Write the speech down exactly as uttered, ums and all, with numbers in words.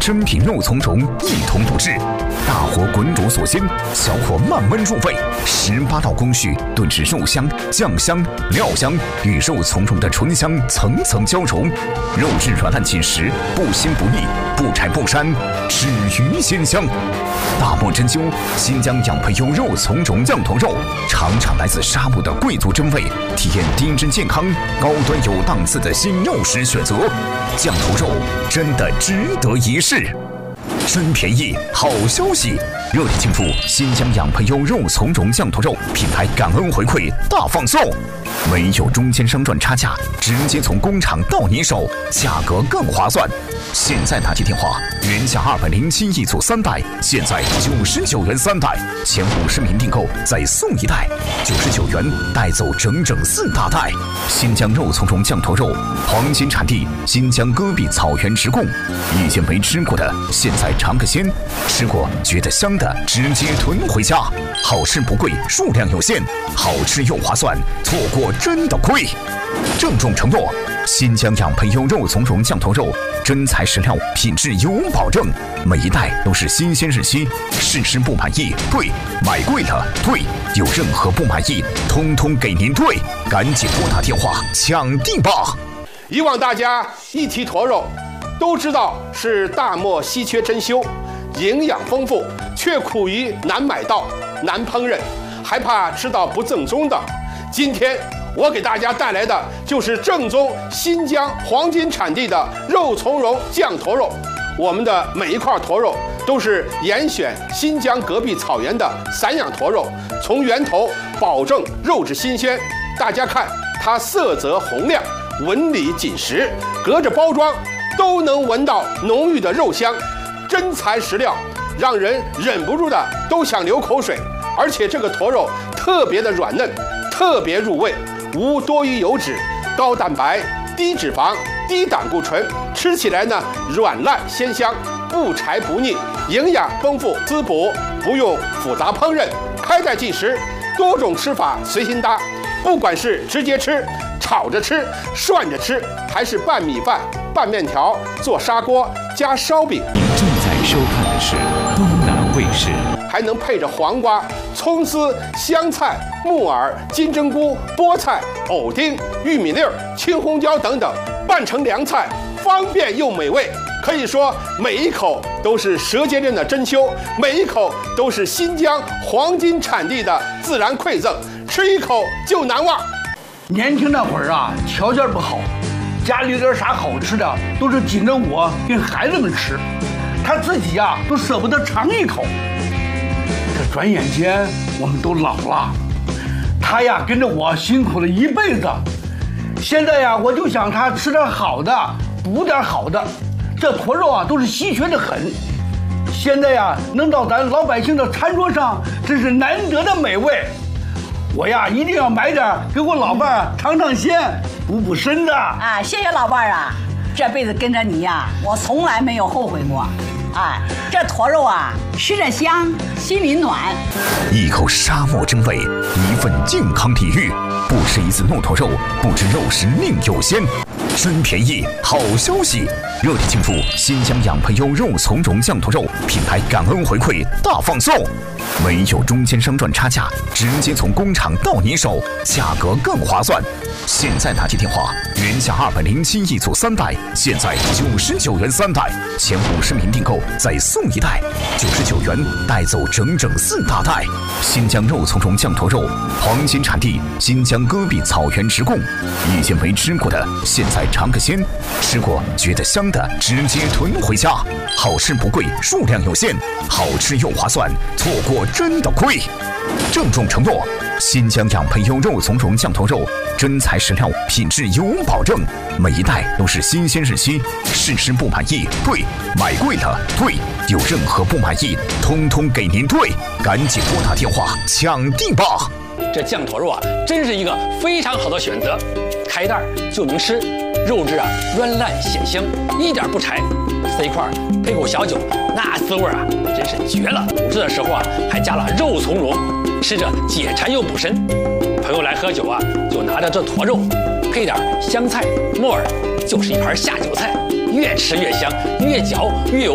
珍品肉苁蓉一同录制。大火滚煮锁鲜，小火慢焖入味，十八道工序炖至肉香、酱香、料香与肉苁蓉的醇香层层交融，肉质软烂紧实，不腥不腻，不柴不膻，止于鲜香。大漠珍馐新疆养培优肉苁蓉酱头肉，尝尝来自沙漠的贵族真味，体验丁真健康、高端有档次的新肉食选择。酱头肉真的值得一试。真便宜，好消息！热烈庆祝新疆养培优肉苁蓉酱头肉品牌感恩回馈大放送，没有中间商赚差价，直接从工厂到你手，价格更划算。现在打起电话，原价二百零七一组三袋，现在九十九元三袋，前五十名订购再送一袋，九十九元带走整整四大袋。新疆肉苁蓉酱头肉，黄金产地新疆戈壁草原直供，以前没吃过的，现在尝个鲜，吃过觉得香的，直接囤回家。好吃不贵，数量有限，好吃又划算，错过真的亏。郑重承诺，新疆养培优肉苁蓉酱头肉，真材实料，品质有保证，每一袋都是新鲜日期。试吃不满意退，买贵了退，有任何不满意，通通给您退。赶紧拨打电话抢订吧！ 以往大家一提驼肉，都知道是大漠稀缺珍馐，营养丰富，却苦于难买到、难烹饪，还怕吃到不正宗的。今天我给大家带来的就是正宗新疆黄金产地的肉苁蓉酱头肉。我们的每一块驼肉都是严选新疆戈壁草原的散养驼肉，从源头保证肉质新鲜。大家看它色泽红亮，纹理紧实，隔着包装都能闻到浓郁的肉香，真材实料，让人忍不住的都想流口水。而且这个驼肉特别的软嫩，特别入味，无多余油脂，高蛋白、低脂肪、低胆固醇，吃起来呢软烂鲜香，不柴不腻，营养丰富滋补，不用复杂烹饪，开袋即食，多种吃法随心搭。不管是直接吃、炒着吃、涮着吃，还是拌米饭、拌面条、做砂锅、加烧饼。 您正在收看的是东南卫视， 还能配着黄瓜、葱丝、香菜、木耳、金针菇、菠菜、藕丁、玉米粒儿、青红椒等等，拌成凉菜，方便又美味。可以说每一口都是舌尖上的珍馐，每一口都是新疆黄金产地的自然馈赠，吃一口就难忘。 年轻那会儿啊，条件不好，家里有点啥好吃的都是紧着我跟孩子们吃，他自己呀、啊、都舍不得尝一口。这转眼间我们都老了，他呀跟着我辛苦了一辈子，现在呀我就想他吃点好的，补点好的。这驼肉啊都是稀缺的很，现在呀能到咱老百姓的餐桌上，真是难得的美味。我呀一定要买点给我老伴儿尝尝鲜，补补身子啊！谢谢老伴儿啊，这辈子跟着你呀，我从来没有后悔过。哎，这驼肉啊，吃着香，心里暖。 一口沙漠真味，一份健康体育。不吃一次骆驼肉，不知肉食另有鲜。真便宜，好消息！热烈庆祝新疆养培优肉苁蓉酱头肉品牌感恩回馈大放送，没有中间商赚差价，直接从工厂到你手，价格更划算。现在打起电话，原价二百零七一组三袋，现在九十九元三袋，前五十名订购再送一袋，九十九元带走整整四大袋。新疆肉苁蓉酱头肉，黄金产地新疆戈壁草原直供，以前没吃过的，现在尝个鲜，吃过觉得香的，直接囤回家。好吃不贵，数量有限，好吃又划算，错过真的亏。郑重承诺，新疆养培优肉苁蓉酱头肉，真材实料，品质有保证，每一袋都是新鲜日期。试吃不满意退，买贵了退，有任何不满意，通通给您退。赶紧拨打电话抢订吧！ 这酱驼肉啊，真是一个非常好的选择，开袋就能吃，肉质啊软烂鲜香，一点不柴。塞一块配口小酒，那滋味啊真是绝了。吃的时候啊还加了肉苁蓉，吃着解馋又补身。朋友来喝酒啊，就拿着这驼肉，配点香菜、木耳，就是一盘下酒菜，越吃越香，越嚼越有